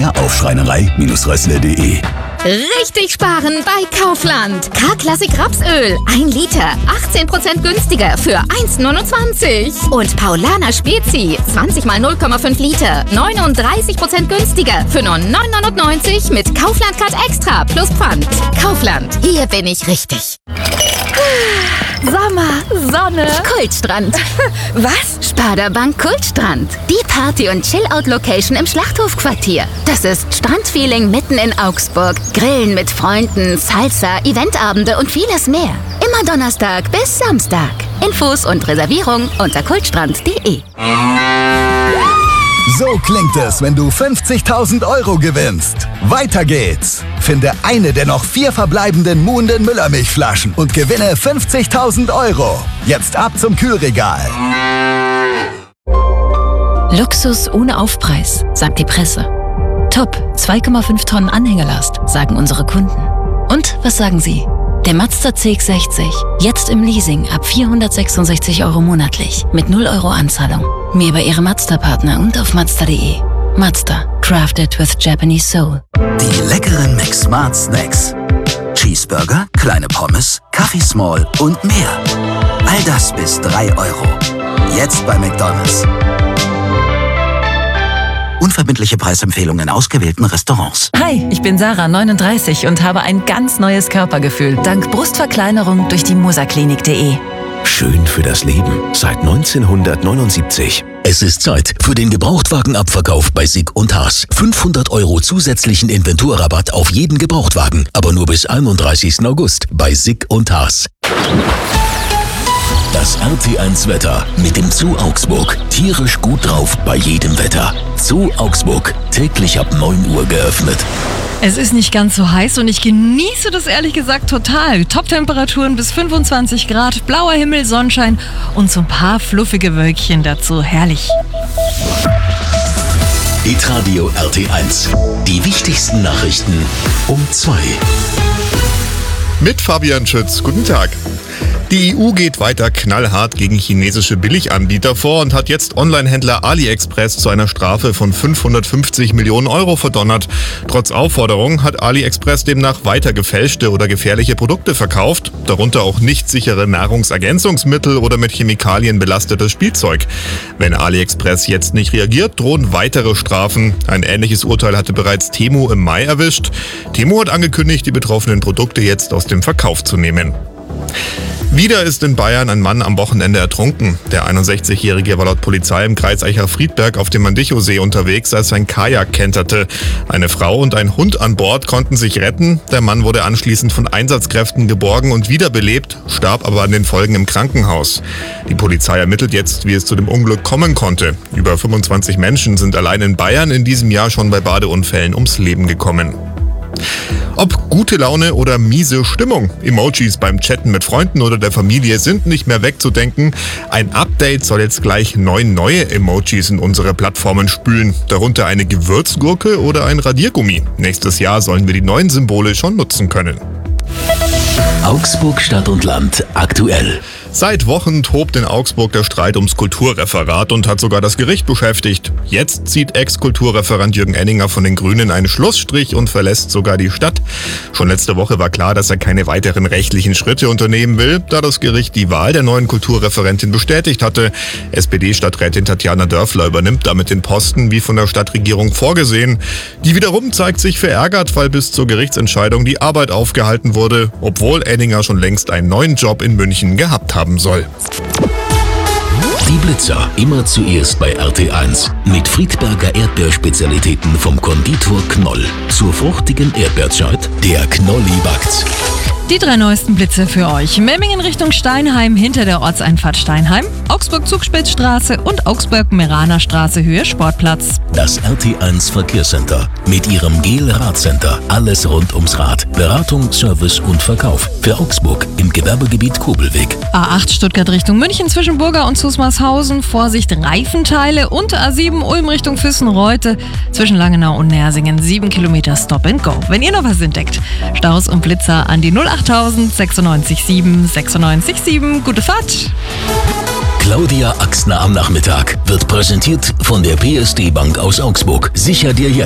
Mehr auf schreinerei-rössle.de. Richtig sparen bei Kaufland. K-Klassik Rapsöl. 1 Liter. 18% günstiger für 1,29. Und Paulaner Spezi. 20 mal 0,5 Liter. 39% günstiger für nur 9,99 mit Kaufland Card Extra plus Pfand. Kaufland. Hier bin ich richtig. Sommer, Sonne, Kultstrand. Was? Sparda-Bank Kultstrand. Die Party- und Chill-Out-Location im Schlachthofquartier. Das ist Strandfeeling mitten in Augsburg. Grillen mit Freunden, Salsa, Eventabende und vieles mehr. Immer Donnerstag bis Samstag. Infos und Reservierung unter kultstrand.de. So klingt es, wenn du 50.000 € gewinnst. Weiter geht's. Finde eine der noch 4 verbleibenden Muhnden Müllermilchflaschen und gewinne 50.000 €. Jetzt ab zum Kühlregal. Luxus ohne Aufpreis, sagt die Presse. Top, 2,5 Tonnen Anhängerlast, sagen unsere Kunden. Und was sagen Sie? Der Mazda CX-60, jetzt im Leasing ab 466 € monatlich, mit 0 € Anzahlung. Mehr bei Ihrem Mazda-Partner und auf Mazda.de. Mazda, crafted with Japanese soul. Die leckeren McSmart Snacks. Cheeseburger, kleine Pommes, Kaffee Small und mehr. All das bis 3 €. Jetzt bei McDonald's. Unverbindliche Preisempfehlungen in ausgewählten Restaurants. Hi, ich bin Sarah, 39 und habe ein ganz neues Körpergefühl dank Brustverkleinerung durch die musaklinik.de. Schön für das Leben seit 1979. Es ist Zeit für den Gebrauchtwagenabverkauf bei Sick und Haas. 500 € zusätzlichen Inventurrabatt auf jeden Gebrauchtwagen, aber nur bis 31. August bei Sick und Haas. Das RT1 Wetter mit dem Zoo Augsburg. Tierisch gut drauf bei jedem Wetter. Zoo Augsburg, täglich ab 9 Uhr geöffnet. Es ist nicht ganz so heiß und ich genieße das ehrlich gesagt total. Top-Temperaturen bis 25 Grad, blauer Himmel, Sonnenschein und so ein paar fluffige Wölkchen dazu. Herrlich. Hitradio RT1. Die wichtigsten Nachrichten um 2. Mit Fabian Schütz. Guten Tag. Die EU geht weiter knallhart gegen chinesische Billiganbieter vor und hat jetzt Onlinehändler AliExpress zu einer Strafe von 550 Millionen € verdonnert. Trotz Aufforderung hat AliExpress demnach weiter gefälschte oder gefährliche Produkte verkauft, darunter auch nicht sichere Nahrungsergänzungsmittel oder mit Chemikalien belastetes Spielzeug. Wenn AliExpress jetzt nicht reagiert, drohen weitere Strafen. Ein ähnliches Urteil hatte bereits Temu im Mai erwischt. Temu hat angekündigt, die betroffenen Produkte jetzt aus dem Verkauf zu nehmen. Wieder ist in Bayern ein Mann am Wochenende ertrunken. Der 61-Jährige war laut Polizei im Kreis Eicher-Friedberg auf dem Mandichosee unterwegs, als sein Kajak kenterte. Eine Frau und ein Hund an Bord konnten sich retten. Der Mann wurde anschließend von Einsatzkräften geborgen und wiederbelebt, starb aber an den Folgen im Krankenhaus. Die Polizei ermittelt jetzt, wie es zu dem Unglück kommen konnte. Über 25 Menschen sind allein in Bayern in diesem Jahr schon bei Badeunfällen ums Leben gekommen. Ob gute Laune oder miese Stimmung, Emojis beim Chatten mit Freunden oder der Familie sind nicht mehr wegzudenken. Ein Update soll jetzt gleich 9 neue Emojis in unsere Plattformen spülen. Darunter eine Gewürzgurke oder ein Radiergummi. Nächstes Jahr sollen wir die neuen Symbole schon nutzen können. Augsburg Stadt und Land aktuell. Seit Wochen tobt in Augsburg der Streit ums Kulturreferat und hat sogar das Gericht beschäftigt. Jetzt zieht Ex-Kulturreferent Jürgen Enninger von den Grünen einen Schlussstrich und verlässt sogar die Stadt. Schon letzte Woche war klar, dass er keine weiteren rechtlichen Schritte unternehmen will, da das Gericht die Wahl der neuen Kulturreferentin bestätigt hatte. SPD-Stadträtin Tatjana Dörfler übernimmt damit den Posten wie von der Stadtregierung vorgesehen. Die wiederum zeigt sich verärgert, weil bis zur Gerichtsentscheidung die Arbeit aufgehalten wurde, obwohl Enninger schon längst einen neuen Job in München gehabt haben soll. Die Blitzer immer zuerst bei RT1 mit Friedberger Erdbeerspezialitäten vom Konditor Knoll. Zur fruchtigen Erdbeerzeit, der Knolli backt's. Die 3 neuesten Blitze für euch. Memmingen Richtung Steinheim hinter der Ortseinfahrt Steinheim, Augsburg-Zugspitzstraße und Augsburg-Meraner-Straße Höhe Sportplatz. Das RT1 Verkehrscenter mit ihrem GEL-Radcenter. Alles rund ums Rad. Beratung, Service und Verkauf. Für Augsburg im Gewerbegebiet Kobelweg. A8 Stuttgart Richtung München zwischen Burger und Zusmarshausen. Vorsicht Reifenteile und A7 Ulm Richtung Füssen-Reute zwischen Langenau und Nersingen. 7 Kilometer Stop and Go. Wenn ihr noch was entdeckt, Staus und Blitzer an die 08000 96 7 96 7. Gute Fahrt! Claudia Axner am Nachmittag wird präsentiert von der PSD Bank aus Augsburg. Sicher dir jetzt